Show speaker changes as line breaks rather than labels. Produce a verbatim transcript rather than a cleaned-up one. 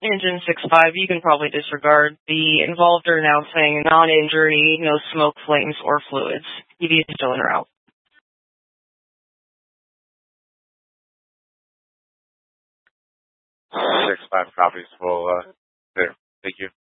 Engine six five, you can probably disregard. The involved are now saying non-injury, no smoke, flames, or fluids. E V is still en route.
six five copies. Well, uh, there. Thank you.